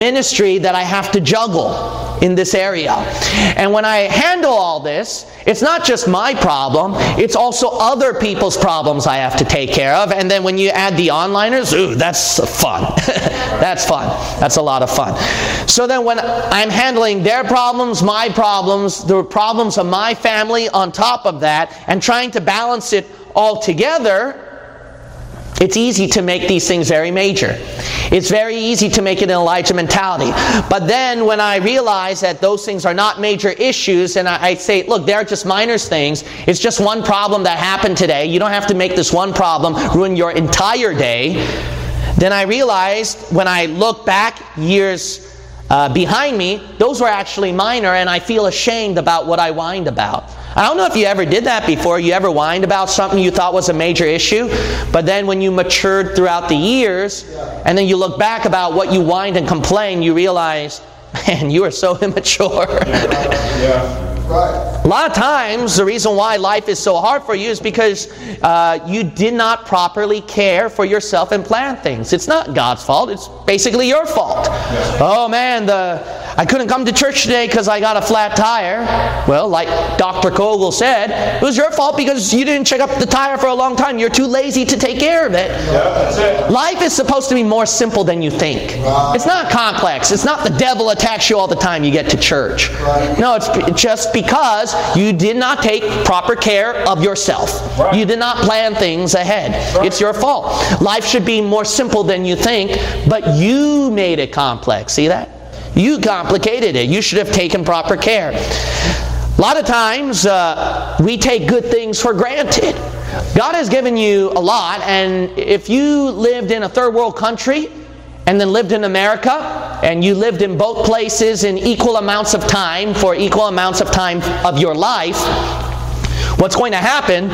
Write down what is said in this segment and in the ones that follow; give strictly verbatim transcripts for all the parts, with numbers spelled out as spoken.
ministry that I have to juggle in this area. And when I handle all this, it's not just my problem, it's also other people's problems I have to take care of. And then when you add the onliners, ooh, that's fun. That's fun. That's a lot of fun. So then when I'm handling their problems, my problems, the problems of my family on top of that, and trying to balance it all together, it's easy to make these things very major. It's very easy to make it an Elijah mentality. But then when I realize that those things are not major issues, and I, I say, look, they're just minor things. It's just one problem that happened today. You don't have to make this one problem ruin your entire day. Then I realized when I look back years uh, behind me, those were actually minor, and I feel ashamed about what I whined about. I don't know if you ever did that before. You ever whined about something you thought was a major issue, but then when you matured throughout the years, and then you look back about what you whined and complained, you realize, man, you are so immature. Yeah. Right. A lot of times, the reason why life is so hard for you is because uh, you did not properly care for yourself and plan things. It's not God's fault. It's basically your fault. Yes. Oh man, the I couldn't come to church today because I got a flat tire. Well, like Doctor Kogel said, it was your fault because you didn't check up the tire for a long time. You're too lazy to take care of it. Yeah, that's it. Life is supposed to be more simple than you think. Right. It's not complex. It's not the devil attacks you all the time you get to church. Right. No, it's just because you did not take proper care of yourself. Right. You did not plan things ahead. Right. It's your fault. Life should be more simple than you think, but you made it complex. See that? You complicated it. You should have taken proper care. A lot of times, uh, we take good things for granted. God has given you a lot, and if you lived in a third world country and then lived in America, and you lived in both places in equal amounts of time for equal amounts of time of your life, what's going to happen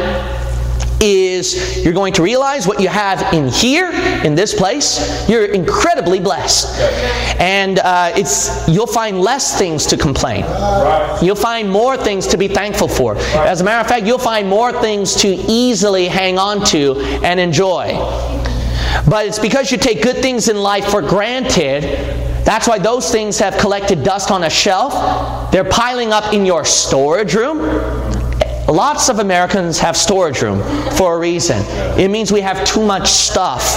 is you're going to realize what you have in here, in this place, you're incredibly blessed. And uh, it's you'll find less things to complain. Right. You'll find more things to be thankful for. Right. As a matter of fact, you'll find more things to easily hang on to and enjoy. But it's because you take good things in life for granted. That's why those things have collected dust on a shelf. They're piling up in your storage room. Lots of Americans have storage room for a reason. It means we have too much stuff.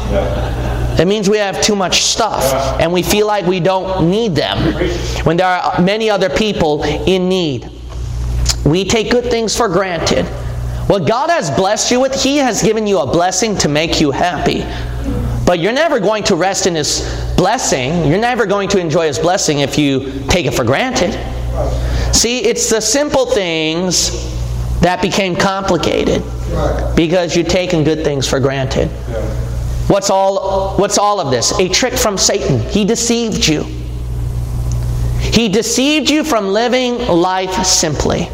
It means we have too much stuff, and we feel like we don't need them when there are many other people in need. We take good things for granted. What God has blessed you with, He has given you a blessing to make you happy. But you're never going to rest in His blessing. You're never going to enjoy His blessing if you take it for granted. See, it's the simple things that became complicated because you've taken good things for granted. What's all, what's all of this? A trick from Satan. He deceived you. He deceived you from living life simply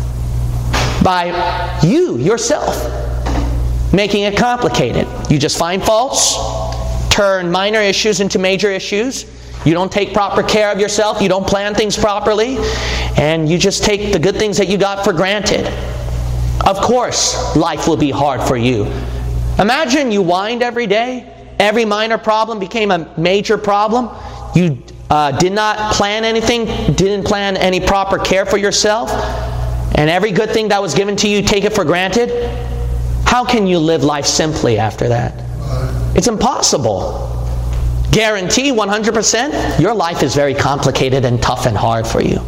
by you, yourself, making it complicated. You just find faults, turn minor issues into major issues. You don't take proper care of yourself. You don't plan things properly. And you just take the good things that you got for granted. Of course, life will be hard for you. Imagine you whined every day. Every minor problem became a major problem. You uh, did not plan anything, didn't plan any proper care for yourself. And every good thing that was given to you, take it for granted. How can you live life simply after that? It's impossible. Guarantee one hundred percent, your life is very complicated and tough and hard for you.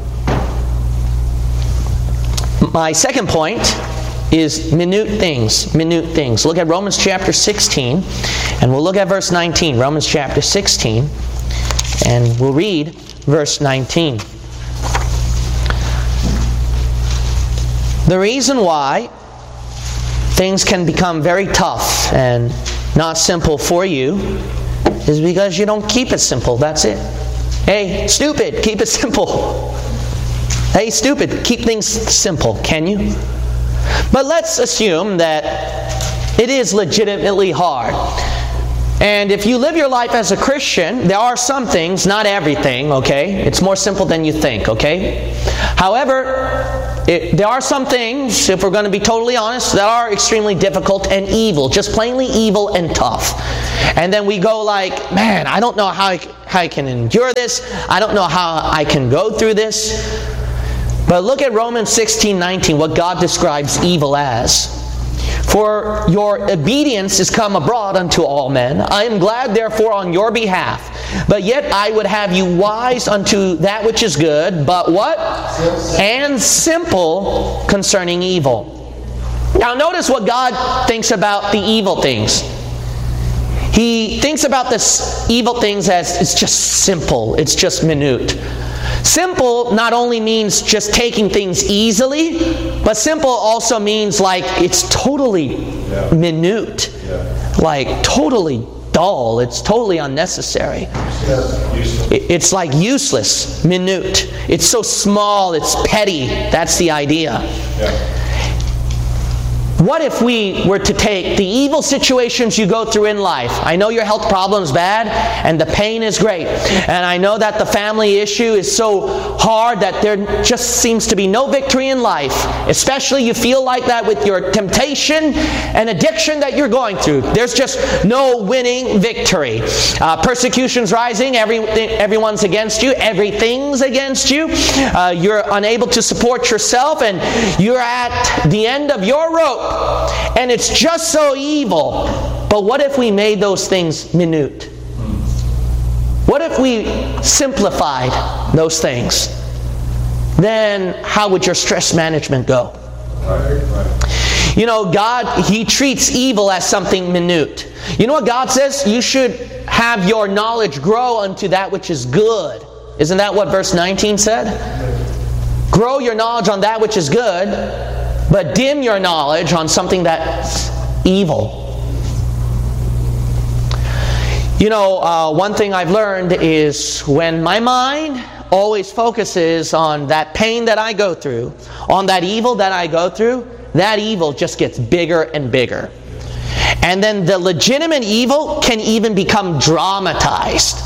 My second point is minute things. Minute things. Look at Romans chapter sixteen, and we'll look at verse nineteen. Romans chapter sixteen, and we'll read verse nineteen. The reason why things can become very tough and not simple for you is because you don't keep it simple. That's it. Hey, stupid, keep it simple. Hey, stupid, keep things simple. Can you? But let's assume that it is legitimately hard. And if you live your life as a Christian, there are some things, not everything, okay? It's more simple than you think, okay? However, it, there are some things, if we're going to be totally honest, that are extremely difficult and evil, just plainly evil and tough. And then we go like, man, I don't know how I, how I can endure this. I don't know how I can go through this. But look at Romans sixteen nineteen, what God describes evil as. For your obedience is come abroad unto all men. I am glad therefore on your behalf. But yet I would have you wise unto that which is good, but what? And simple concerning evil. Now notice what God thinks about the evil things. He thinks about the evil things as it's just simple. It's just minute. Simple not only means just taking things easily, but simple also means like it's totally yeah. minute, yeah. like totally dull. It's totally unnecessary. Yes. It's like useless, minute. It's so small, it's petty. That's the idea. Yeah. What if we were to take the evil situations you go through in life? I know your health problem is bad and the pain is great. And I know that the family issue is so hard that there just seems to be no victory in life. Especially you feel like that with your temptation and addiction that you're going through. There's just no winning victory. Uh, persecution's rising. Every, everyone's against you. Everything's against you. Uh, you're unable to support yourself and you're at the end of your rope. And it's just so evil. But what if we made those things minute? What if we simplified those things? Then how would your stress management go? Right, right. You know, God, He treats evil as something minute. You know what God says? You should have your knowledge grow unto that which is good. Isn't that what verse nineteen said? Grow your knowledge on that which is good, but dim your knowledge on something that's evil. You know, uh, one thing I've learned is when my mind always focuses on that pain that I go through, on that evil that I go through, that evil just gets bigger and bigger. And then the legitimate evil can even become dramatized.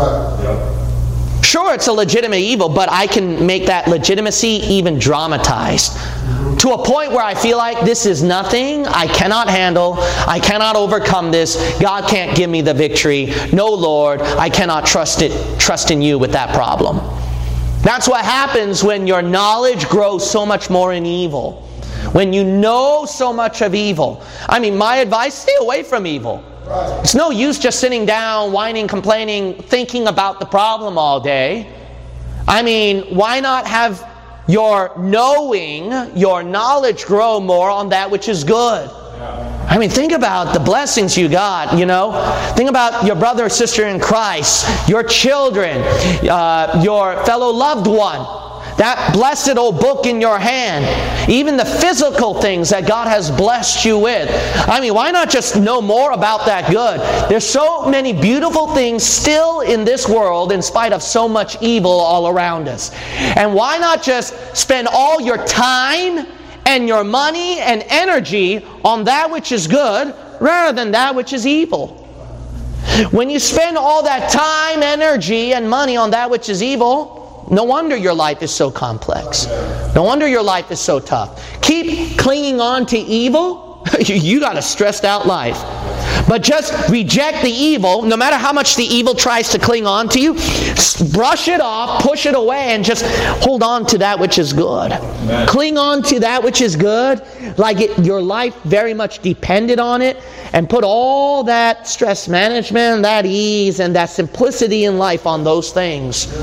Sure, it's a legitimate evil, but I can make that legitimacy even dramatized. To a point where I feel like this is nothing, I cannot handle, I cannot overcome this, God can't give me the victory. No, Lord, I cannot trust it, trust in you with that problem. That's what happens when your knowledge grows so much more in evil. When you know so much of evil. I mean, my advice, stay away from evil. It's no use just sitting down, whining, complaining, thinking about the problem all day. I mean, why not have your knowing, your knowledge grow more on that which is good? I mean, think about the blessings you got, you know. Think about your brother or sister in Christ, your children, uh, your fellow loved one. That blessed old book in your hand. Even the physical things that God has blessed you with. I mean, why not just know more about that good? There's so many beautiful things still in this world in spite of so much evil all around us. And why not just spend all your time and your money and energy on that which is good rather than that which is evil? When you spend all that time, energy, and money on that which is evil, no wonder your life is so complex. No wonder your life is so tough. Keep clinging on to evil, you got a stressed out life. But just reject the evil, no matter how much the evil tries to cling on to you, brush it off, push it away, and just hold on to that which is good. Amen. Cling on to that which is good, like it, your life very much depended on it, and put all that stress management, that ease, and that simplicity in life on those things.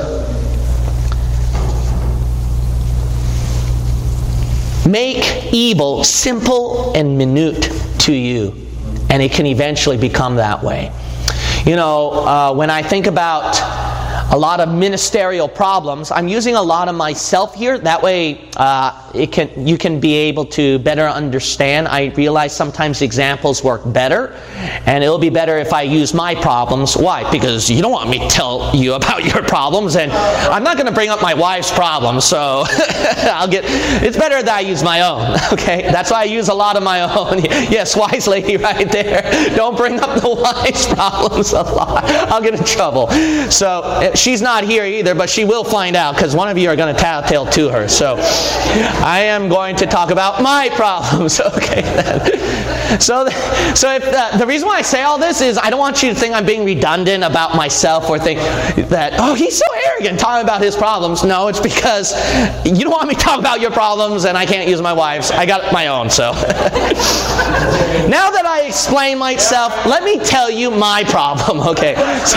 Make evil simple and minute to you, and it can eventually become that way. You know, uh, when I think about a lot of ministerial problems. I'm using a lot of myself here. That way uh, it can you can be able to better understand. I realize sometimes examples work better, and it'll be better if I use my problems. Why? Because you don't want me to tell you about your problems, and I'm not going to bring up my wife's problems, so I'll get. It's better that I use my own, okay? That's why I use a lot of my own. Yes, wise lady right there. Don't bring up the wife's problems a lot. I'll get in trouble. So she's not here either, but she will find out because one of you are going to tattletale to her. So I am going to talk about my problems. Okay. So, so if uh, the reason why I say all this is I don't want you to think I'm being redundant about myself or think that, oh, he's so arrogant talking about his problems. No, it's because you don't want me to talk about your problems and I can't use my wife's. I got my own, so. Now that I explain myself, let me tell you my problem, okay?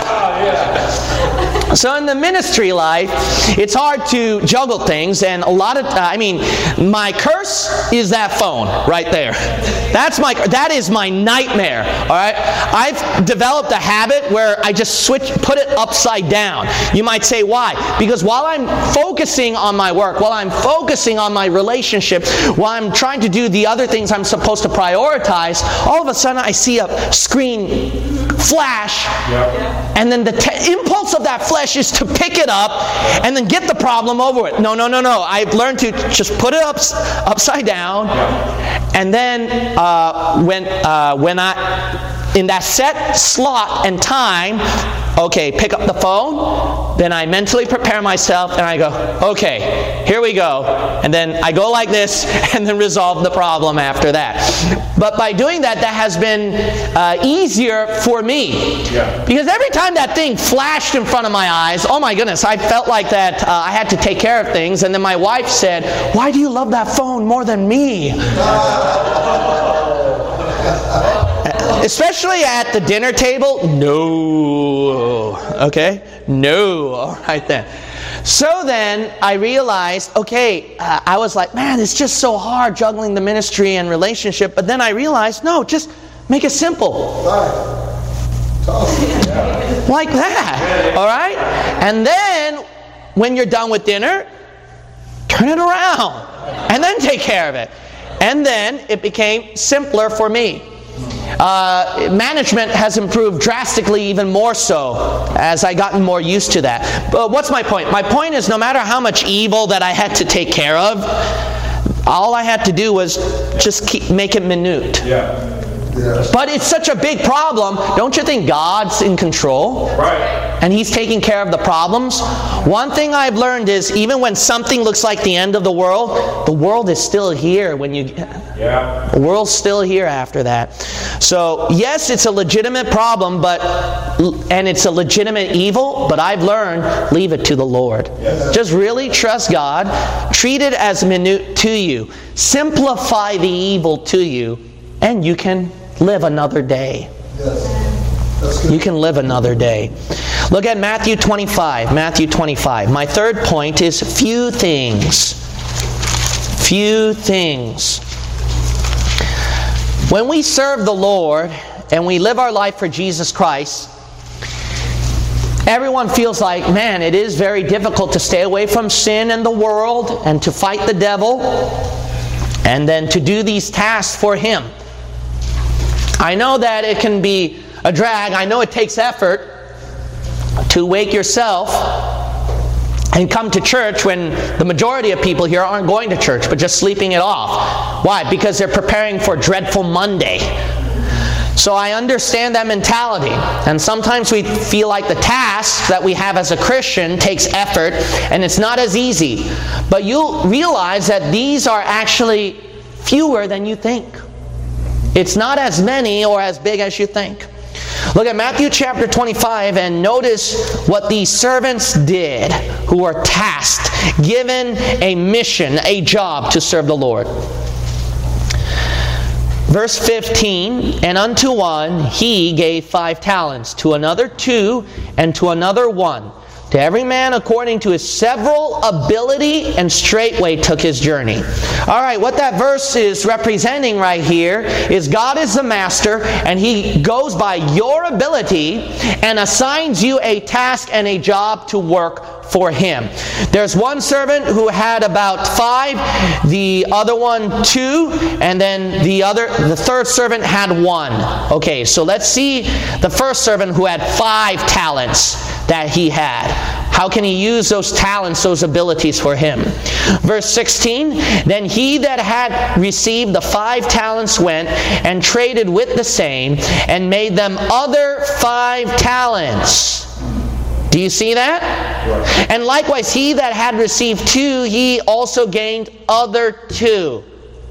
So, so in the ministry life, it's hard to juggle things, and a lot of, uh, I mean, my curse is that phone right there. That's my, that is my nightmare, all right? I've developed a habit where I just switch, put it upside down. You might say, why? Because while I'm focusing on my work, while I'm focusing on my relationship, while I'm trying to do the other things I'm supposed to prioritize, all of a sudden I see a screen flash, yep. And then the te- impulse of that flesh is to pick it up and then get the problem over with. No, no, no, no. I've learned to just put it up, upside down, yep. And then uh, when uh, when I in that set slot and time, okay, pick up the phone, then I mentally prepare myself and I go, okay, here we go. And then I go like this and then resolve the problem after that. But by doing that, that has been uh, easier for me. Yeah. Because every time that thing flashed in front of my eyes, oh my goodness, I felt like that uh, I had to take care of things. And then my wife said, why do you love that phone more than me? Especially at the dinner table, no. Okay? No. All right then. So then I realized, okay, uh, I was like, man, it's just so hard juggling the ministry and relationship. But then I realized, no, just make it simple. Like that. All right? And then when you're done with dinner, turn it around. And then take care of it. And then it became simpler for me. Uh, management has improved drastically, even more so as I gotten more used to that. But what's my point? My point is, no matter how much evil that I had to take care of, all I had to do was just keep, make it minute. Yeah. Yeah. But it's such a big problem. Don't you think God's in control? Right. And He's taking care of the problems? One thing I've learned is even when something looks like the end of the world, the world is still here when you yeah. The world's still here after that. So, yes, it's a legitimate problem, but and it's a legitimate evil, but I've learned, leave it to the Lord. Yes. Just really trust God. Treat it as minute to you. Simplify the evil to you, and you can live another day. Yes. You can live another day. Look at Matthew twenty-five. Matthew twenty-five. My third point is few things. Few things. When we serve the Lord and we live our life for Jesus Christ, everyone feels like, man, it is very difficult to stay away from sin and the world and to fight the devil and then to do these tasks for Him. I know that it can be a drag. I know it takes effort to wake yourself and come to church when the majority of people here aren't going to church but just sleeping it off. Why? Because they're preparing for dreadful Monday. So I understand that mentality. And sometimes we feel like the task that we have as a Christian takes effort and it's not as easy. But you'll realize that these are actually fewer than you think. It's not as many or as big as you think. Look at Matthew chapter twenty-five and notice what these servants did who were tasked, given a mission, a job to serve the Lord. Verse fifteen, and unto one he gave five talents, to another two, and to another one, To every man according to his several ability, and straightway took his journey. All right, what that verse is representing right here is God is the master, and He goes by your ability and assigns you a task and a job to work for Him. There's one servant who had about five, the other one two, and then the other, the third servant had one. Okay, so let's see the first servant who had five talents that he had. How can he use those talents, those abilities for him? Verse sixteen, then he that had received the five talents went and traded with the same, and made them other five talents. Do you see that? Right. And likewise, he that had received two, he also gained other two.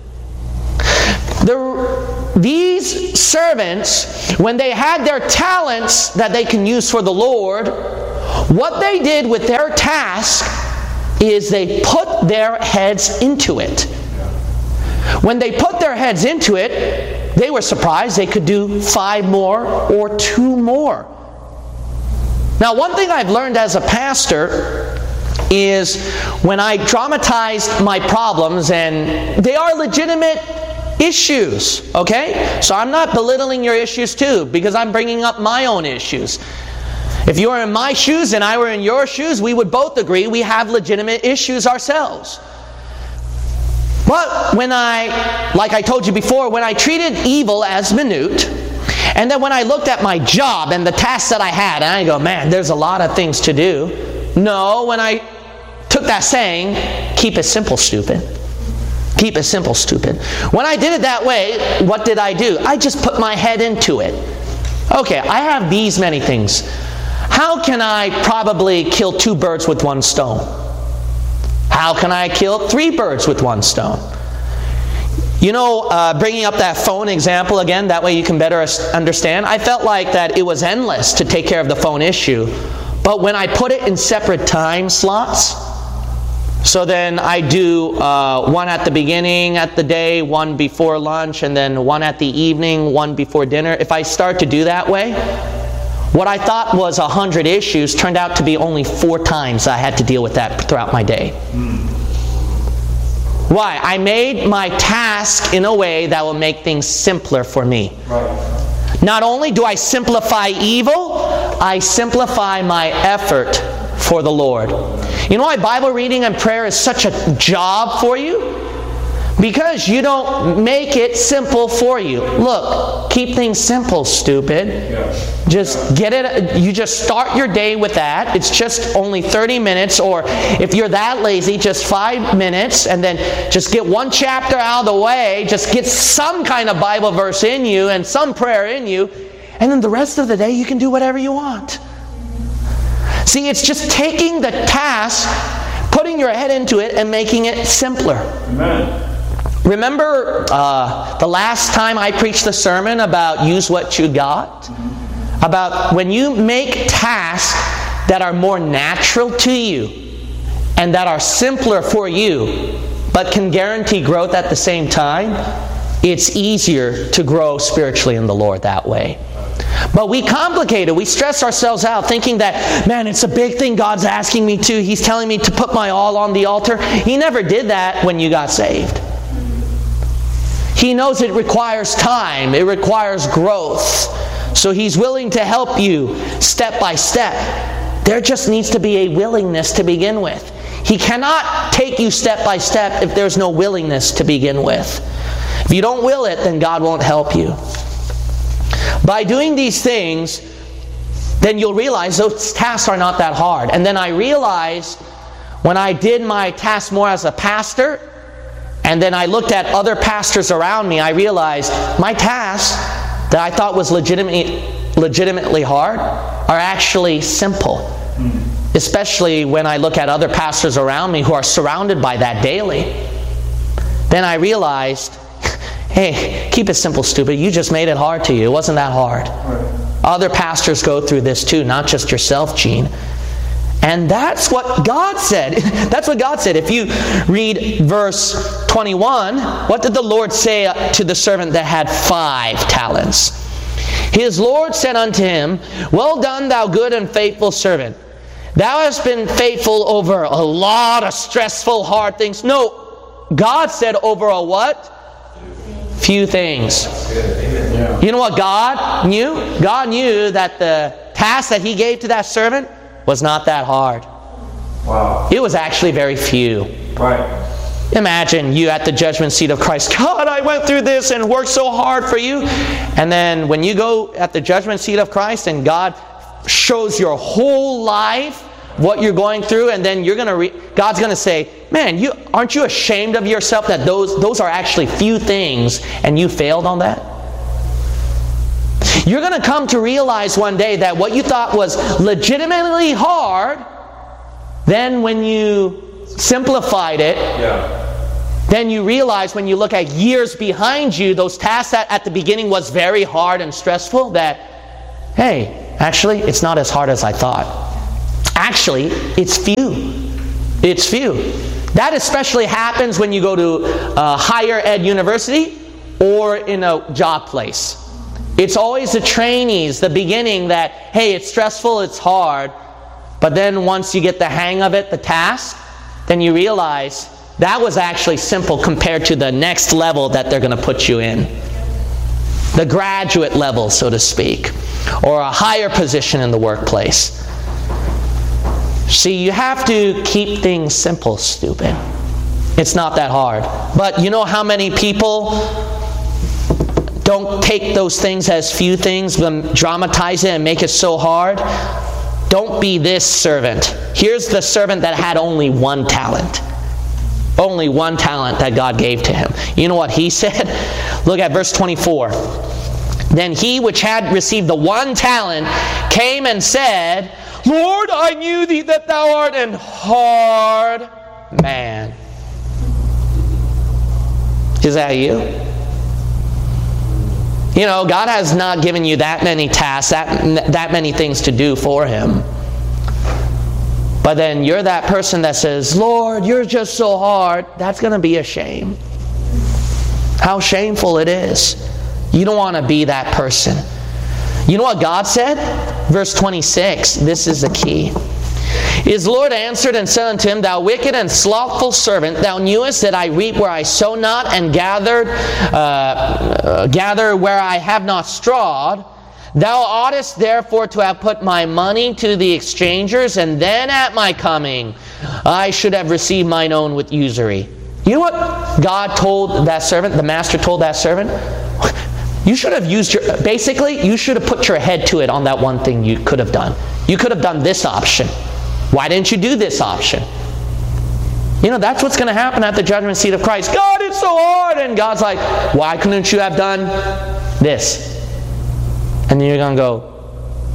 The, these servants, when they had their talents that they can use for the Lord, what they did with their task is they put their heads into it. When they put their heads into it, they were surprised they could do five more or two more. Now, one thing I've learned as a pastor is when I dramatized my problems, and they are legitimate issues, okay? So I'm not belittling your issues too, because I'm bringing up my own issues. If you were in my shoes and I were in your shoes, we would both agree we have legitimate issues ourselves. But when I, like I told you before, when I treated evil as minute, and then when I looked at my job and the tasks that I had, and I go, man, there's a lot of things to do. No, when I took that saying, keep it simple, stupid. Keep it simple, stupid. When I did it that way, what did I do? I just put my head into it. Okay, I have these many things. How can I probably kill two birds with one stone? How can I kill three birds with one stone? You know, uh, bringing up that phone example again, that way you can better understand. I felt like that it was endless to take care of the phone issue. But when I put it in separate time slots, so then I do uh, one at the beginning at the day, one before lunch, and then one at the evening, one before dinner. If I start to do that way, what I thought was a hundred issues turned out to be only four times I had to deal with that throughout my day. Mm. Why? I made my task in a way that will make things simpler for me. Right. Not only do I simplify evil, I simplify my effort for the Lord. You know why Bible reading and prayer is such a job for you? Because you don't make it simple for you. Look, keep things simple, stupid. Yeah. Just get it. You just start your day with that. It's just only thirty minutes, or if you're that lazy, just five minutes, and then just get one chapter out of the way. Just get some kind of Bible verse in you and some prayer in you, and then the rest of the day you can do whatever you want. See, it's just taking the task, putting your head into it, and making it simpler. Amen. Remember uh, the last time I preached the sermon about use what you got? About when you make tasks that are more natural to you and that are simpler for you, but can guarantee growth at the same time, it's easier to grow spiritually in the Lord that way. But we complicate it. We stress ourselves out thinking that, man, it's a big thing God's asking me to. He's telling me to put my all on the altar. He never did that when you got saved. He knows it requires time. It requires growth. So He's willing to help you step by step. There just needs to be a willingness to begin with. He cannot take you step by step if there's no willingness to begin with. If you don't will it, then God won't help you. By doing these things, then you'll realize those tasks are not that hard. And then I realized when I did my task more as a pastor, and then I looked at other pastors around me, I realized my tasks that I thought was legitimately, legitimately hard are actually simple. Mm. Especially when I look at other pastors around me who are surrounded by that daily. Then I realized, hey, keep it simple, stupid. You just made it hard to you. It wasn't that hard. Right. Other pastors go through this too, not just yourself, Gene. And that's what God said. That's what God said. If you read verse twenty-one, what did the Lord say to the servant that had five talents? His Lord said unto him, well done, thou good and faithful servant. Thou hast been faithful over a lot of stressful, hard things. No, God said over a what? Few things. You know what God knew? God knew that the task that He gave to that servant was not that hard. Wow. It was actually very few. Right. Imagine you at the judgment seat of Christ. God, I went through this and worked so hard for you. And then when you go at the judgment seat of Christ and God shows your whole life, what you're going through, and then you're gonna re- God's going to say, man, you aren't you ashamed of yourself that those, those are actually few things and you failed on that? You're going to come to realize one day that what you thought was legitimately hard, then when you simplified it, Yeah. then you realize when you look at years behind you, those tasks that at the beginning was very hard and stressful, that, hey, actually, it's not as hard as I thought. Actually, it's few. It's few. That especially happens when you go to a higher ed university or in a job place. It's always the trainees, the beginning, that, hey, it's stressful, it's hard. But then once you get the hang of it, the task, then you realize that was actually simple compared to the next level that they're going to put you in. The graduate level, so to speak, or a higher position in the workplace. See, you have to keep things simple, stupid. It's not that hard. But you know how many people don't take those things as few things, but dramatize it and make it so hard? Don't be this servant. Here's the servant that had only one talent. Only one talent that God gave to him. You know what he said? Look at verse twenty-four. Then he which had received the one talent came and said, Lord, I knew thee that thou art an hard man. Is that you? You know, God has not given you that many tasks, that, that many things to do for Him. But then you're that person that says, Lord, you're just so hard. That's going to be a shame. How shameful it is. You don't want to be that person. You know what God said? Verse twenty-six. This is the key. His Lord answered and said unto him, Thou wicked and slothful servant, thou knewest that I reap where I sow not, and gathered, uh, uh, gather where I have not strawed. Thou oughtest therefore to have put my money to the exchangers, and then at my coming I should have received mine own with usury. You know what God told that servant, the master told that servant? You should have used your, basically, you should have put your head to it on that one thing you could have done. You could have done this option. Why didn't you do this option? You know, that's what's going to happen at the judgment seat of Christ. God, it's so hard. And God's like, why couldn't you have done this? And then you're going to go,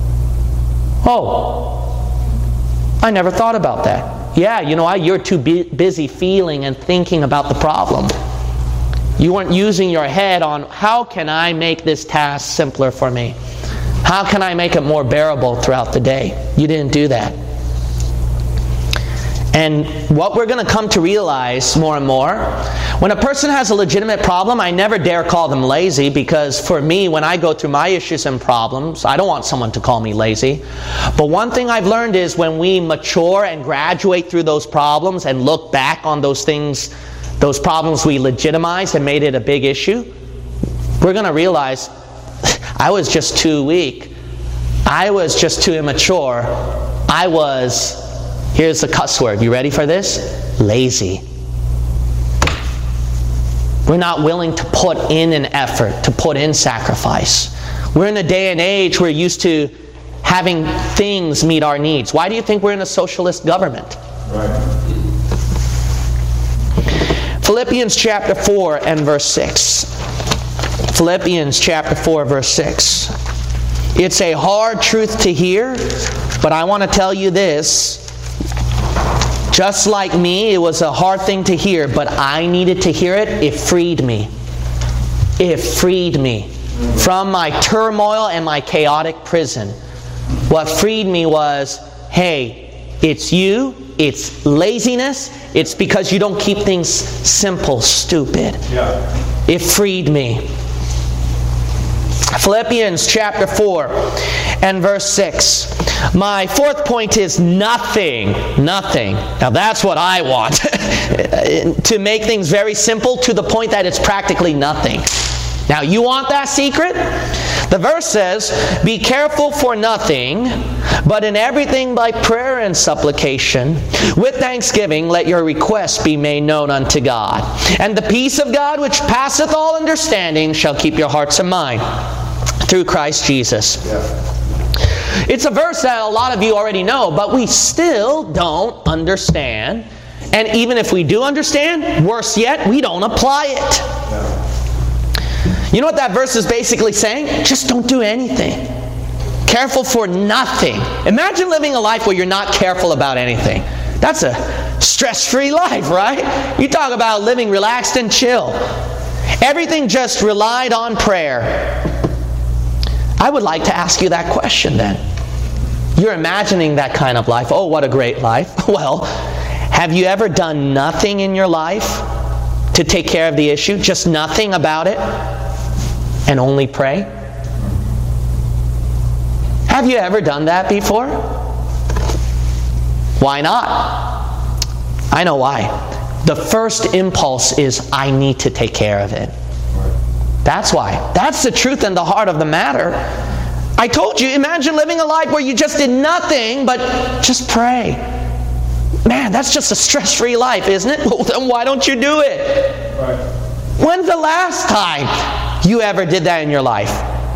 oh, I never thought about that. Yeah, you know what? You're too bu- busy feeling and thinking about the problem. You weren't using your head on, how can I make this task simpler for me? How can I make it more bearable throughout the day? You didn't do that. And what we're going to come to realize more and more, when a person has a legitimate problem, I never dare call them lazy, because for me, when I go through my issues and problems, I don't want someone to call me lazy. But one thing I've learned is when we mature and graduate through those problems and look back on those things, those problems we legitimized and made it a big issue, we're going to realize I was just too weak. I was just too immature. I was, here's the cuss word. You ready for this? Lazy. We're not willing to put in an effort, to put in sacrifice. We're in a day and age we're used to having things meet our needs. Why do you think we're in a socialist government? Right. Philippians chapter four and verse six. Philippians chapter four, verse six. It's a hard truth to hear, but I want to tell you this. Just like me, it was a hard thing to hear, but I needed to hear it. It freed me. It freed me from my turmoil and my chaotic prison. What freed me was, hey, it's you, it's laziness, it's because you don't keep things simple, stupid. Yeah. It freed me. Philippians chapter four and verse six. My fourth point is nothing. Nothing. Now that's what I want. To make things very simple to the point that it's practically nothing. Now you want that secret? The verse says, be careful for nothing, but in everything by prayer and supplication, with thanksgiving let your requests be made known unto God. And the peace of God which passeth all understanding shall keep your hearts and mind through Christ Jesus. Yeah. It's a verse that a lot of you already know, but we still don't understand. And even if we do understand, worse yet, we don't apply it. Yeah. You know what that verse is basically saying? Just don't do anything. Careful for nothing. Imagine living a life where you're not careful about anything. That's a stress-free life, right? You talk about living relaxed and chill. Everything just relied on prayer. I would like to ask you that question then. You're imagining that kind of life. Oh, what a great life. Well, have you ever done nothing in your life to take care of the issue? Just nothing about it? And only pray? Have you ever done that before? Why not? I know why. The first impulse is, I need to take care of it. That's why. That's the truth and the heart of the matter. I told you, imagine living a life where you just did nothing but just pray. Man, that's just a stress-free life, isn't it? Well, then why don't you do it? Right. When's the last time you ever did that in your life?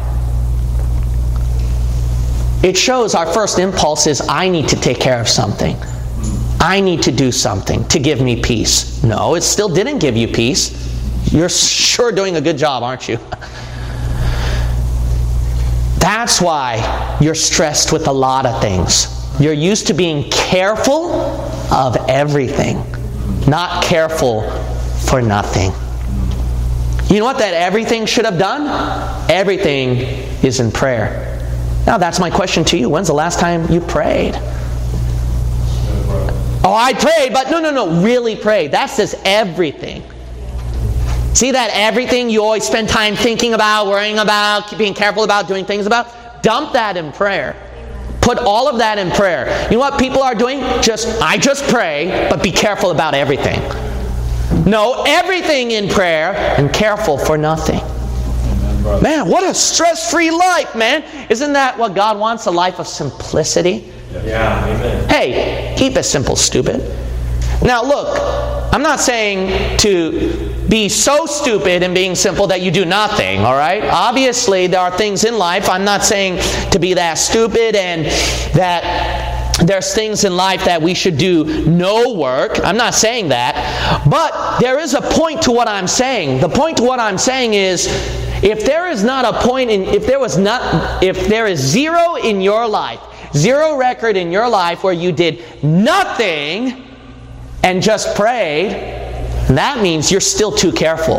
It shows our first impulse is, I need to take care of something. I need to do something to give me peace. No, it still didn't give you peace. You're sure doing a good job, aren't you? That's why you're stressed with a lot of things. You're used to being careful of everything, not careful for nothing. You know what that everything should have done? Everything is in prayer. Now that's my question to you. When's the last time you prayed? Oh, I prayed, but no, no, no, really prayed. That says everything. See that everything you always spend time thinking about, worrying about, being careful about, doing things about? Dump that in prayer. Put all of that in prayer. You know what people are doing? Just, I just pray, but be careful about everything. No, everything in prayer and careful for nothing. Amen, Man, what a stress-free life, man. Isn't that what God wants? A life of simplicity? Yeah, amen. Hey, keep it simple, stupid. Now look, I'm not saying to be so stupid in being simple that you do nothing, all right? Obviously, there are things in life. I'm not saying to be that stupid and that there's things in life that we should do no work. I'm not saying that. But there is a point to what I'm saying. The point to what I'm saying is, if there is not a point in, if there was not, if there is zero in your life, zero record in your life where you did nothing and just prayed, that means you're still too careful.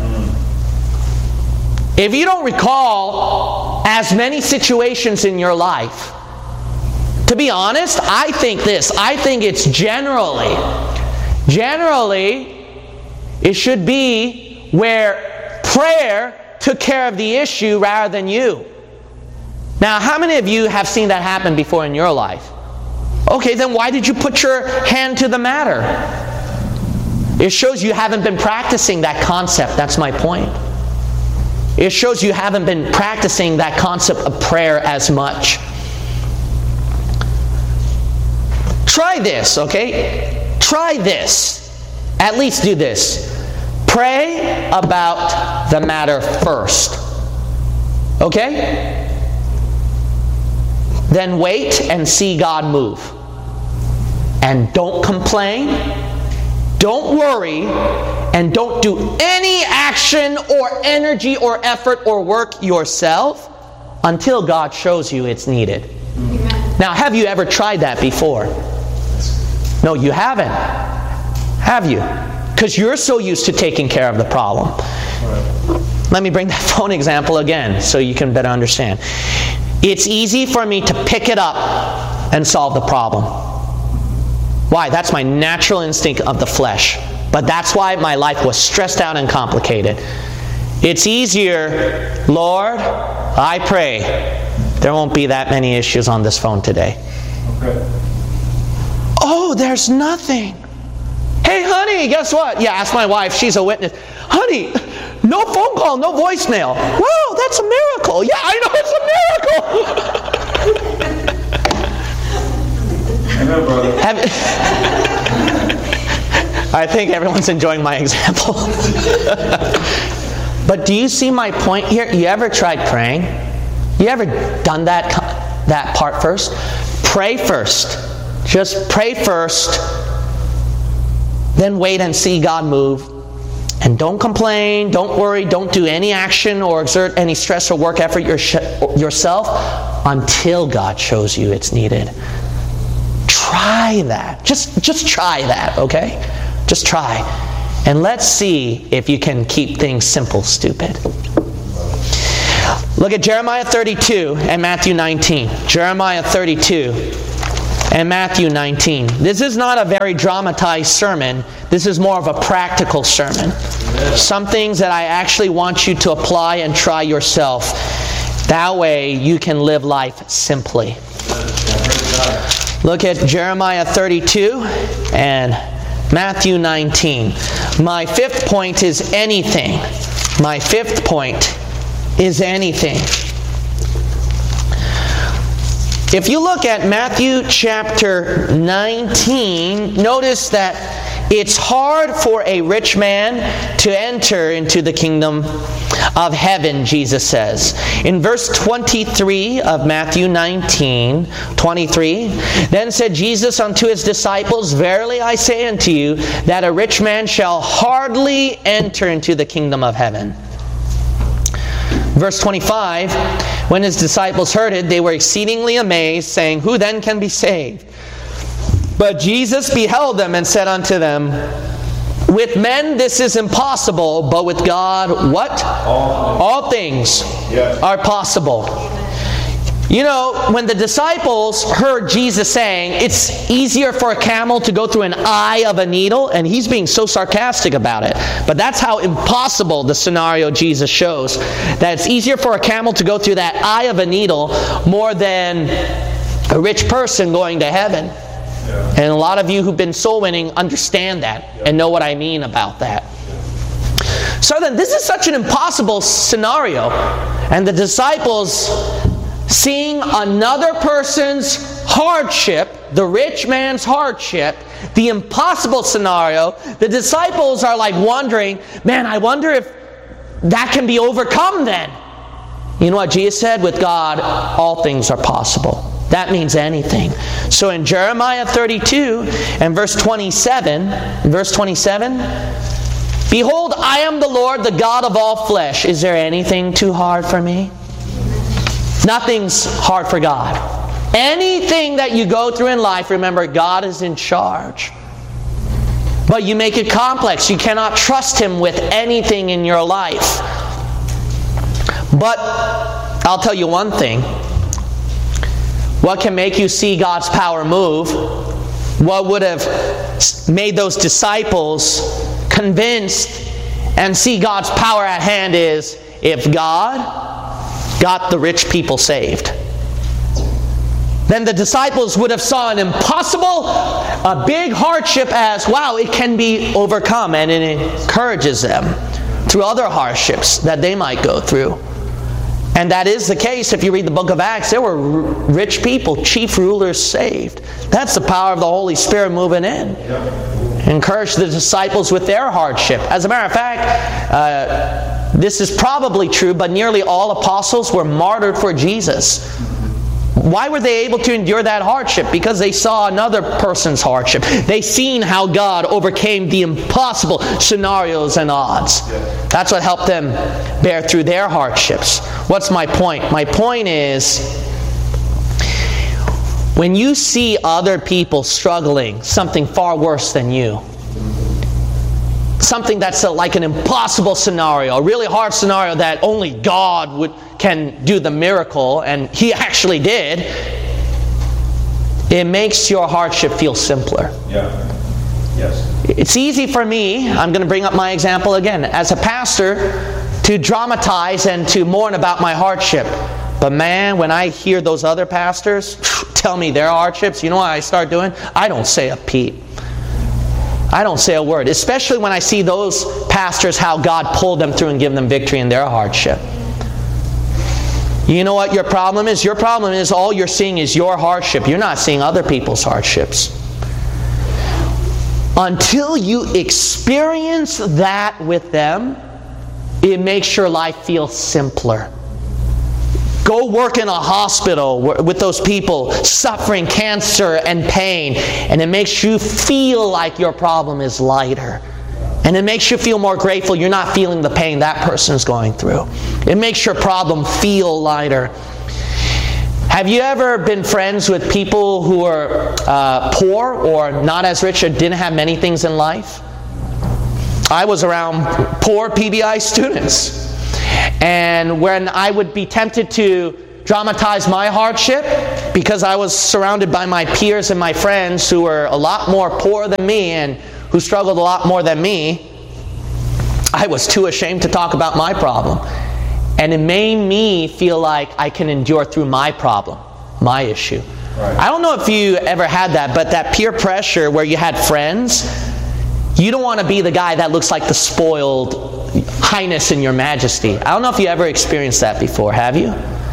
If you don't recall as many situations in your life, to be honest, I think this. I think it's generally, generally, it should be where prayer took care of the issue rather than you. Now, how many of you have seen that happen before in your life? Okay, then why did you put your hand to the matter? It shows you haven't been practicing that concept. That's my point. It shows you haven't been practicing that concept of prayer as much. Try this, okay? Try this. At least do this. Pray about the matter first. Okay? Then wait and see God move. And don't complain. Don't worry, and don't do any action or energy or effort or work yourself until God shows you it's needed. Amen. Now, have you ever tried that before? No, you haven't. Have you? Because you're so used to taking care of the problem. Right. Let me bring that phone example again so you can better understand. It's easy for me to pick it up and solve the problem. Why? That's my natural instinct of the flesh. But that's why my life was stressed out and complicated. It's easier, Lord, I pray there won't be that many issues on this phone today. Okay. Oh, there's nothing. Hey, honey, guess what? Yeah, ask my wife. She's a witness. Honey, no phone call, no voicemail. Wow, that's a miracle. Yeah, I know it's a miracle. Amen, brother. Have, I think everyone's enjoying my example. But do you see my point here? You ever tried praying? You ever done that, that part first? Pray first. Just pray first. Then wait and see God move. And don't complain, don't worry, don't do any action or exert any stress or work effort yourself until God shows you it's needed. Try that. Just, just try that, okay? Just try. And let's see if you can keep things simple, stupid. Look at Jeremiah thirty-two and Matthew nineteen. Jeremiah thirty-two and Matthew nineteen. This is not a very dramatized sermon. This is more of a practical sermon. Some things that I actually want you to apply and try yourself. That way you can live life simply. Look at Jeremiah thirty-two and Matthew nineteen. My fifth point is anything. My fifth point is anything. If you look at Matthew chapter nineteen, notice that it's hard for a rich man to enter into the kingdom of heaven, Jesus says. In verse twenty-three of Matthew nineteen, twenty-three, then said Jesus unto his disciples, verily I say unto you, that a rich man shall hardly enter into the kingdom of heaven. Verse twenty-five, when his disciples heard it, they were exceedingly amazed, saying, who then can be saved? But Jesus beheld them and said unto them, with men this is impossible, but with God, what? All, All things yes. are possible. You know, when the disciples heard Jesus saying, it's easier for a camel to go through an eye of a needle, and he's being so sarcastic about it. But that's how impossible the scenario Jesus shows. That it's easier for a camel to go through that eye of a needle more than a rich person going to heaven. Yeah. And a lot of you who've been soul winning understand that and know what I mean about that. So then, this is such an impossible scenario. And the disciples, seeing another person's hardship, the rich man's hardship, the impossible scenario, the disciples are like wondering, man, I wonder if that can be overcome then. You know what Jesus said? With God, all things are possible. That means anything. So in Jeremiah thirty-two and verse twenty-seven, verse twenty-seven, behold, I am the Lord, the God of all flesh. Is there anything too hard for me? Nothing's hard for God. Anything that you go through in life, remember, God is in charge. But you make it complex. You cannot trust Him with anything in your life. But I'll tell you one thing. What can make you see God's power move? What would have made those disciples convinced and see God's power at hand is if God got the rich people saved. Then the disciples would have saw an impossible, a big hardship as, wow, it can be overcome. And it encourages them through other hardships that they might go through. And that is the case if you read the book of Acts. There were rich people, chief rulers saved. That's the power of the Holy Spirit moving in. Yep. Encourage the disciples with their hardship. As a matter of fact, uh, this is probably true, but nearly all apostles were martyred for Jesus. Why were they able to endure that hardship? Because they saw another person's hardship. They seen how God overcame the impossible scenarios and odds. That's what helped them bear through their hardships. What's my point? My point is, when you see other people struggling, something far worse than you, something that's a, like an impossible scenario, a really hard scenario that only God would can do the miracle, and He actually did, it makes your hardship feel simpler. Yeah. Yes. It's easy for me, I'm going to bring up my example again, as a pastor, to dramatize and to mourn about my hardship. But man, when I hear those other pastors tell me their hardships, you know what I start doing? I don't say a peep. I don't say a word. Especially when I see those pastors, how God pulled them through and given them victory in their hardship. You know what your problem is? Your problem is all you're seeing is your hardship. You're not seeing other people's hardships. Until you experience that with them, it makes your life feel simpler. Go work in a hospital with those people suffering cancer and pain, and it makes you feel like your problem is lighter. And it makes you feel more grateful you're not feeling the pain that person is going through. It makes your problem feel lighter. Have you ever been friends with people who are uh, poor or not as rich or didn't have many things in life? I was around poor P B I students. And when I would be tempted to dramatize my hardship, because I was surrounded by my peers and my friends who were a lot more poor than me and who struggled a lot more than me, I was too ashamed to talk about my problem. And it made me feel like I can endure through my problem, my issue. Right. I don't know if you ever had that, but that peer pressure where you had friends, you don't want to be the guy that looks like the spoiled highness in your majesty. I don't know if you ever experienced that before, have you?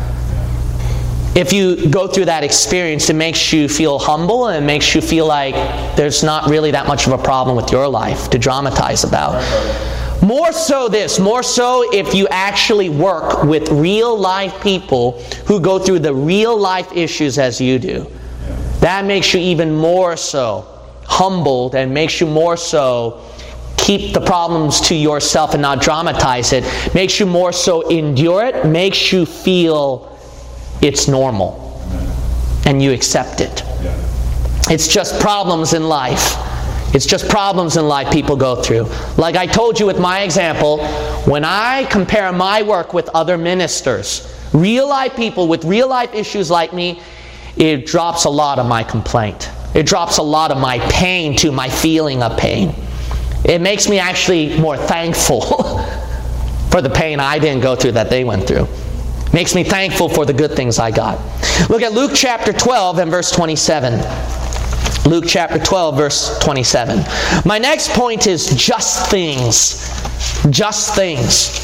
If you go through that experience, it makes you feel humble and it makes you feel like there's not really that much of a problem with your life to dramatize about. More so this, more so if you actually work with real life people who go through the real life issues as you do. That makes you even more so humbled and makes you more so keep the problems to yourself and not dramatize it. Makes you more so endure it. Makes you feel it's normal and you accept it. It's just problems in life. It's just problems in life people go through. Like I told you with my example, when I compare my work with other ministers, real life people with real life issues like me, it drops a lot of my complaint. It drops a lot of my pain to my feeling of pain. It makes me actually more thankful for the pain I didn't go through that they went through. Makes me thankful for the good things I got. Look at Luke chapter twelve and verse twenty-seven. Luke chapter twelve, verse twenty-seven. My next point is just things. Just things.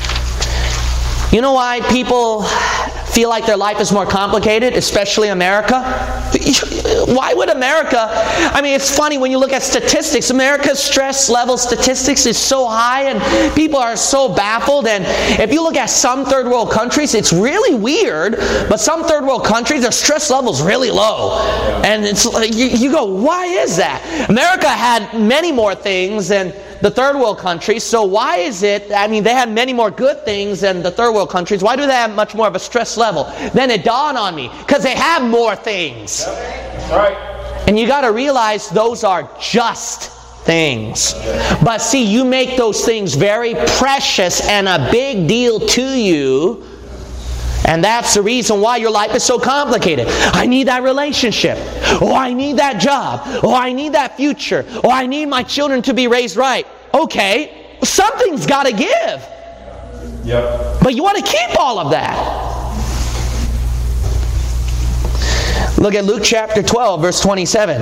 You know why people feel like their life is more complicated, especially America? Why would America? I mean, it's funny when you look at statistics. America's stress level statistics is so high and people are so baffled. And if you look at some third world countries, it's really weird, but some third world countries, their stress level is really low. And it's like, you, you go, why is that? America had many more things than the third world countries, so why is it, I mean, they have many more good things than the third world countries. Why do they have much more of a stress level? Then it dawned on me, because they have more things. That's right. And you got to realize those are just things. But see, you make those things very precious and a big deal to you. And that's the reason why your life is so complicated. I need that relationship. Oh, I need that job. Oh, I need that future. Oh, I need my children to be raised right. Okay, something's got to give. Yep. But you want to keep all of that. Look at Luke chapter twelve, verse twenty-seven.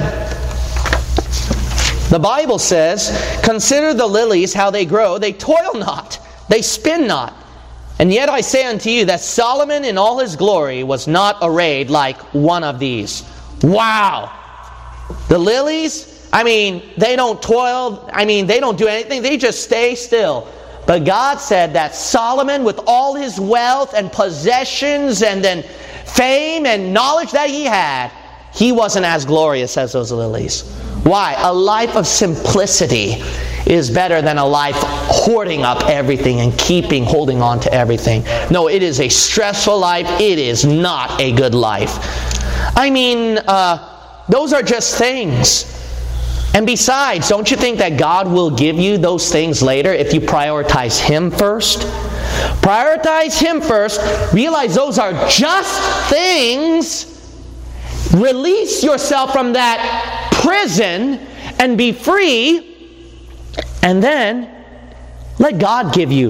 The Bible says, "Consider the lilies, how they grow. They toil not, they spin not. And yet I say unto you that Solomon in all his glory was not arrayed like one of these." Wow! The lilies, I mean, they don't toil. I mean, they don't do anything. They just stay still. But God said that Solomon, with all his wealth and possessions and then fame and knowledge that he had, he wasn't as glorious as those lilies. Why? A life of simplicity is better than a life hoarding up everything and keeping, holding on to everything. No, it is a stressful life. It is not a good life. I mean, uh, those are just things. And besides, don't you think that God will give you those things later if you prioritize Him first? Prioritize Him first. Realize those are just things. Release yourself from that prison and be free. And then let God give you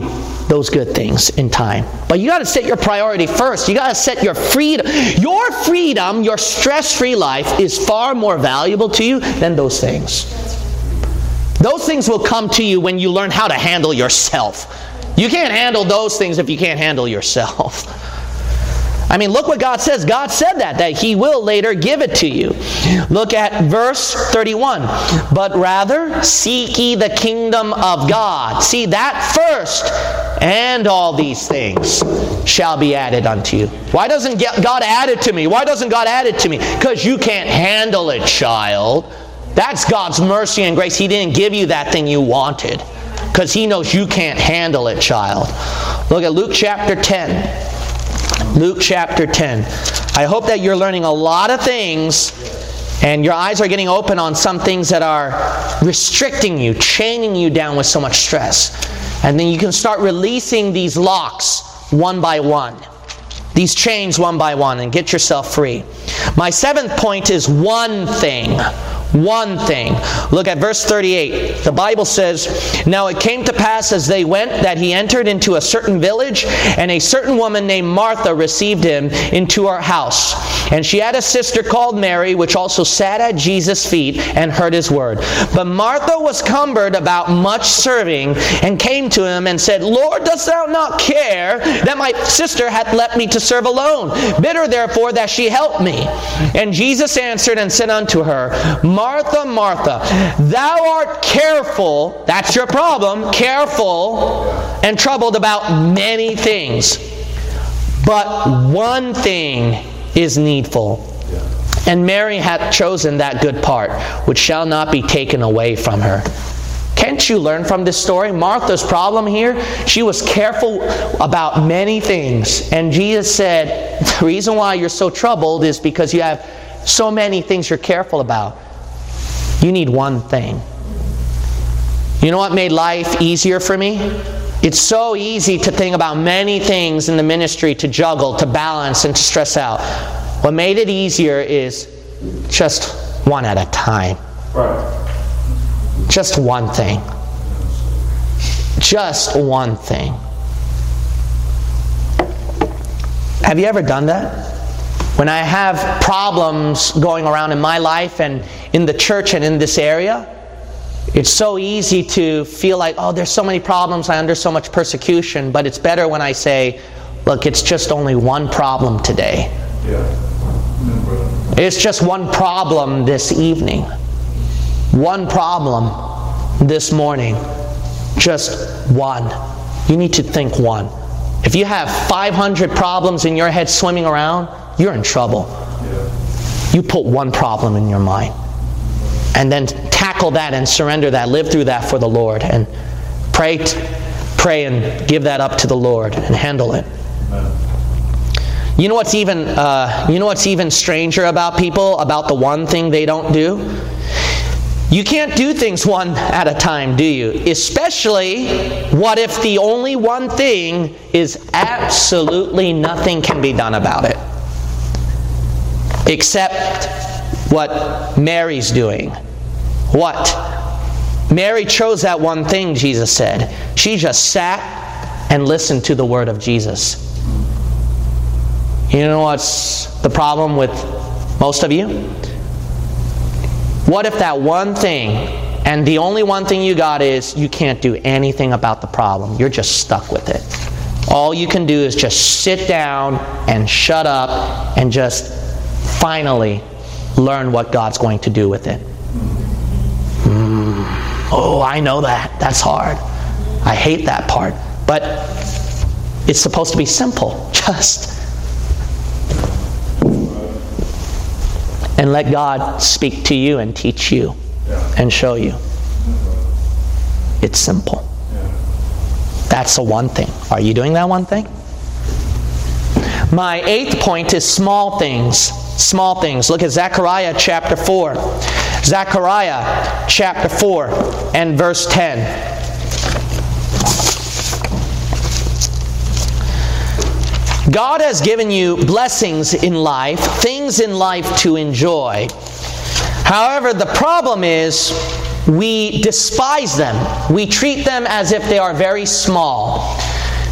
those good things in time. But you got to set your priority first. You got to set your freedom. Your freedom, your stress-free life is far more valuable to you than those things. Those things will come to you when you learn how to handle yourself. You can't handle those things if you can't handle yourself. I mean, look what God says. God said that, that He will later give it to you. Look at verse thirty-one. But rather, seek ye the kingdom of God. See that first, and all these things shall be added unto you. Why doesn't God add it to me? Why doesn't God add it to me? Because you can't handle it, child. That's God's mercy and grace. He didn't give you that thing you wanted, because He knows you can't handle it, child. Look at Luke chapter ten. Luke chapter ten. I hope that you're learning a lot of things and your eyes are getting open on some things that are restricting you, chaining you down with so much stress. And then you can start releasing these locks one by one. These chains one by one, and get yourself free. My seventh point is one thing. One thing. Look at verse thirty-eight. The Bible says, Now it came to pass as they went that he entered into a certain village, and a certain woman named Martha received him into her house. And she had a sister called Mary, which also sat at Jesus' feet and heard his word. But Martha was cumbered about much serving, and came to him and said, Lord, dost thou not care that my sister hath left me to serve alone? Bid her therefore that she help me. And Jesus answered and said unto her, Martha, Martha, thou art careful, that's your problem, careful and troubled about many things. But one thing is needful. And Mary hath chosen that good part, which shall not be taken away from her. Can't you learn from this story? Martha's problem here, she was careful about many things. And Jesus said, the reason why you're so troubled is because you have so many things you're careful about. You need one thing. You know what made life easier for me? It's so easy to think about many things in the ministry, to juggle, to balance, and to stress out. What made it easier is just one at a time. Right. Just one thing. Just one thing. Have you ever done that? When I have problems going around in my life and in the church and in this area, it's so easy to feel like, oh, there's so many problems, I'm under so much persecution, but it's better when I say, look, it's just only one problem today. Yeah. It's just one problem this evening. One problem this morning. Just one. You need to think one. If you have five hundred problems in your head swimming around, you're in trouble. Yeah. You put one problem in your mind. And then tackle that and surrender that. Live through that for the Lord. And pray, pray and give that up to the Lord and handle it. Amen. You know what's even, uh, you know what's even stranger about people, about the one thing they don't do? You can't do things one at a time, do you? Especially, what if the only one thing is absolutely nothing can be done about it? Except what Mary's doing. What? Mary chose that one thing, Jesus said. She just sat and listened to the word of Jesus. You know what's the problem with most of you? What if that one thing, and the only one thing you got is you can't do anything about the problem. You're just stuck with it. All you can do is just sit down and shut up and just finally learn what God's going to do with it. Mm. Oh, I know that. That's hard. I hate that part. But it's supposed to be simple. Just and let God speak to you and teach you and show you. It's simple. That's the one thing. Are you doing that one thing? My eighth point is small things. Small things. Look at Zechariah chapter four. Zechariah chapter four and verse ten. God has given you blessings in life, things in life to enjoy. However, the problem is we despise them. We treat them as if they are very small.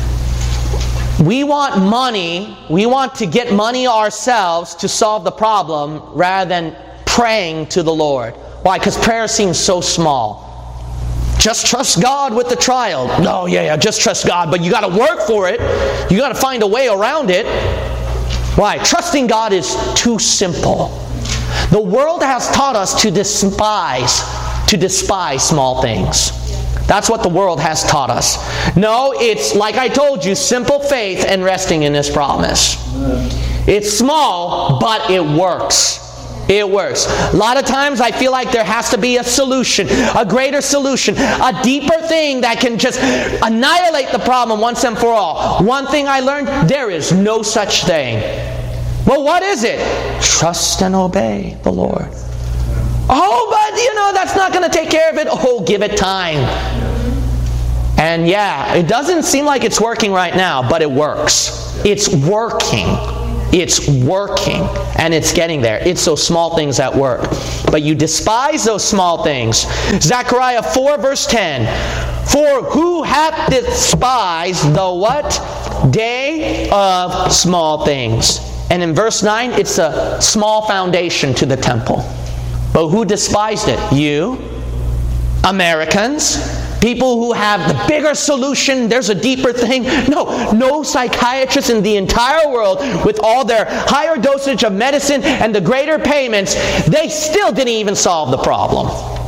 We want money, we want to get money ourselves to solve the problem rather than praying to the Lord. Why? Because prayer seems so small. Just trust God with the trial. No, yeah, yeah, just trust God, but you got to work for it. You got to find a way around it. Why? Trusting God is too simple. The world has taught us to despise, to despise small things. That's what the world has taught us. No, it's like I told you, simple faith and resting in His promise. It's small, but it works. It works. A lot of times I feel like there has to be a solution, a greater solution, a deeper thing that can just annihilate the problem once and for all. One thing I learned, there is no such thing. Well, what is it? Trust and obey the Lord. Oh, but you know, that's not going to take care of it. Oh, give it time. And yeah, it doesn't seem like it's working right now, but it works. It's working. It's working. And it's getting there. It's those small things that work. But you despise those small things. Zechariah four verse ten. For who hath despised the what? Day of small things. And in verse nine, it's a small foundation to the temple. But who despised it? You, Americans, people who have the bigger solution, there's a deeper thing. No, no psychiatrist in the entire world with all their higher dosage of medicine and the greater payments, they still didn't even solve the problem.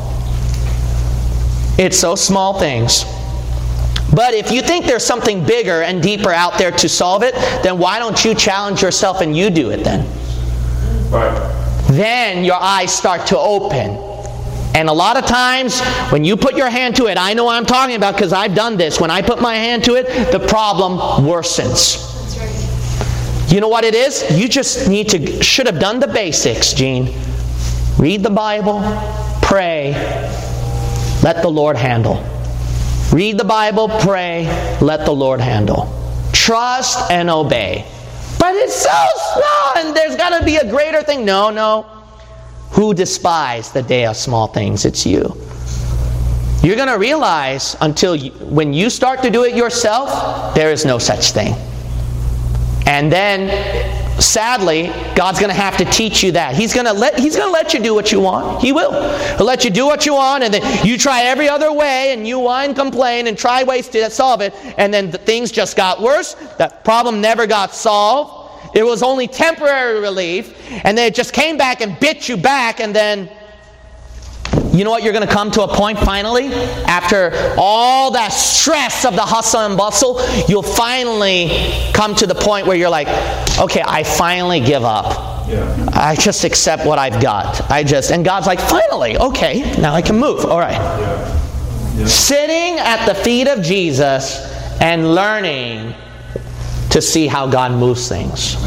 It's those small things. But if you think there's something bigger and deeper out there to solve it, then why don't you challenge yourself and you do it then? Right. Then your eyes start to open. And a lot of times, when you put your hand to it, I know what I'm talking about because I've done this. When I put my hand to it, the problem worsens. That's right. You know what it is? You just need to, should have done the basics, Gene. Read the Bible, pray, let the Lord handle. Read the Bible, pray, let the Lord handle. Trust and obey. But it's so small and there's got to be a greater thing. No, no. Who despised the day of small things? It's you. You're going to realize until you, when you start to do it yourself, there is no such thing. And then, sadly, God's going to have to teach you that. He's going to let He's going to let you do what you want. He will. He'll let you do what you want, and then you try every other way, and you whine, complain, and try ways to solve it, and then the things just got worse. That problem never got solved. It was only temporary relief, and then it just came back and bit you back, and then you know what? You're going to come to a point finally, after all that stress of the hustle and bustle, you'll finally come to the point where you're like, okay, I finally give up. Yeah. I just accept what I've got. I just, and God's like, finally, okay, now I can move. All right. Yeah. Yeah. Sitting at the feet of Jesus and learning to see how God moves things.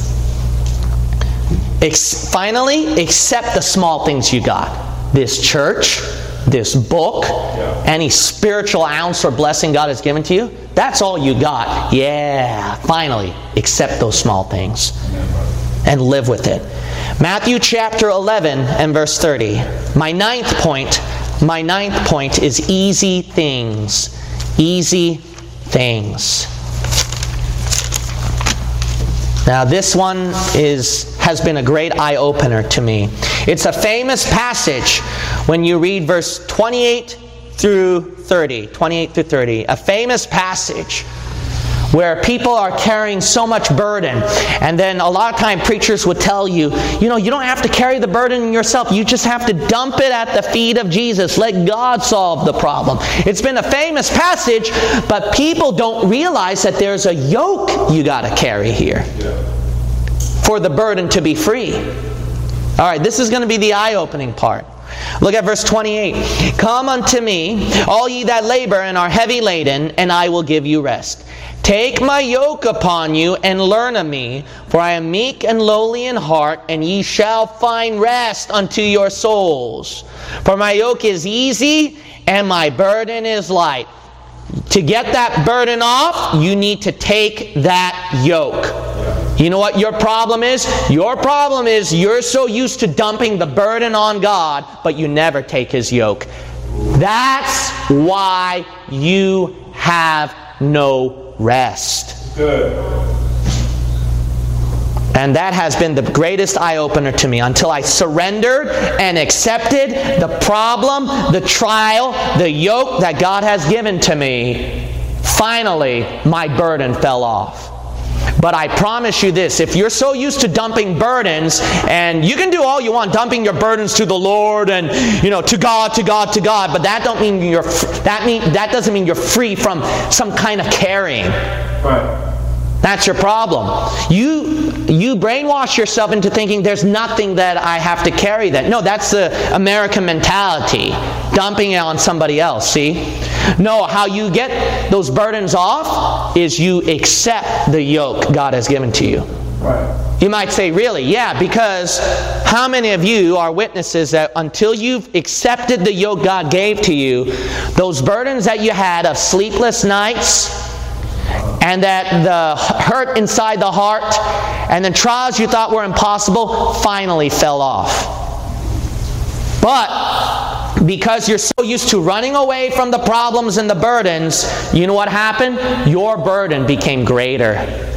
Ex- finally, accept the small things you got. This church, this book, Yeah. any spiritual ounce or blessing God has given to you, that's all you got. Yeah, finally, accept those small things and live with it. Matthew chapter eleven and verse thirty. My ninth point, my ninth point is easy things. Easy things. Now this one is has been a great eye-opener to me. It's a famous passage when you read verse twenty-eight through thirty. twenty-eight through thirty. A famous passage where people are carrying so much burden. And then a lot of time preachers would tell you, you know, you don't have to carry the burden yourself. You just have to dump it at the feet of Jesus. Let God solve the problem. It's been a famous passage, but people don't realize that there's a yoke you got to carry here for the burden to be free. All right, this is going to be the eye-opening part. Look at verse twenty-eight. Come unto me, all ye that labor and are heavy laden, and I will give you rest. Take my yoke upon you and learn of me, for I am meek and lowly in heart, and ye shall find rest unto your souls. For my yoke is easy and my burden is light. To get that burden off, you need to take that yoke. You know what your problem is? Your problem is you're so used to dumping the burden on God, but you never take His yoke. That's why you have no rest. Good. And that has been the greatest eye-opener to me until I surrendered and accepted the problem, the trial, the yoke that God has given to me. Finally, my burden fell off. But I promise you this, if you're so used to dumping burdens, and you can do all you want, dumping your burdens to the Lord and, you know, to God, to God, to God, but that don't mean you're that mean that doesn't mean you're free from some kind of carrying. Right. That's your problem. You you brainwash yourself into thinking there's nothing that I have to carry. That no, that's the American mentality, dumping it on somebody else. See? No, how you get those burdens off is you accept the yoke God has given to you. Right. You might say, really? Yeah, because how many of you are witnesses that until you've accepted the yoke God gave to you, those burdens that you had of sleepless nights, and that the hurt inside the heart, and the trials you thought were impossible, finally fell off. But because you're so used to running away from the problems and the burdens, you know what happened? Your burden became greater.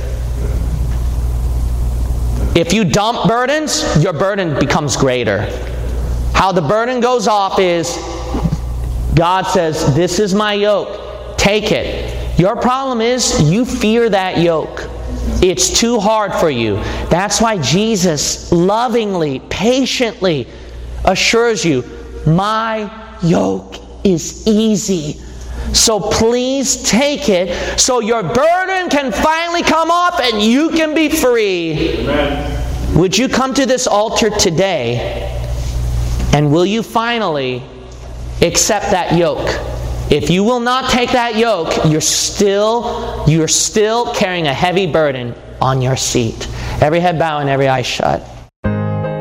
If you dump burdens, your burden becomes greater. How the burden goes off is, God says, this is my yoke. Take it. Your problem is you fear that yoke. It's too hard for you. That's why Jesus lovingly, patiently assures you, my yoke is easy. So please take it so your burden can finally come off and you can be free. Amen. Would you come to this altar today, and will you finally accept that yoke? If you will not take that yoke, you're still, you're still carrying a heavy burden on your seat. Every head bowed and every eye shut.